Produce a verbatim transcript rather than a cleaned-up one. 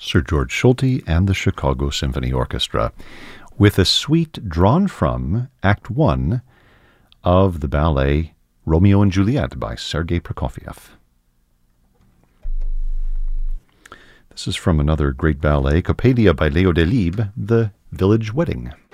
Sir George Solti and the Chicago Symphony Orchestra, with a suite drawn from Act One of the ballet Romeo and Juliet by Sergei Prokofiev. This is from another great ballet, Coppelia by Leo Delibes, The Village Wedding.